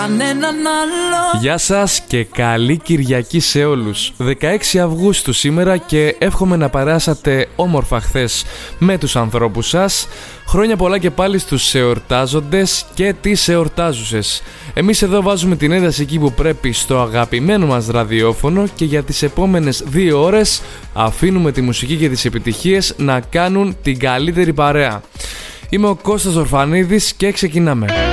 Γεια σας και καλή Κυριακή σε όλους. 16 Αυγούστου σήμερα και εύχομαι να περάσατε όμορφα χθες με τους ανθρώπους σας. Χρόνια πολλά και πάλι στους εορτάζοντες και τις εορτάζουσες. Εμείς εδώ βάζουμε την ένταση εκεί που πρέπει στο αγαπημένο μας ραδιόφωνο και για τις επόμενες 2 ώρες αφήνουμε τη μουσική και τις επιτυχίες να κάνουν την καλύτερη παρέα. Είμαι ο Κώστας Ορφανίδης και ξεκινάμε.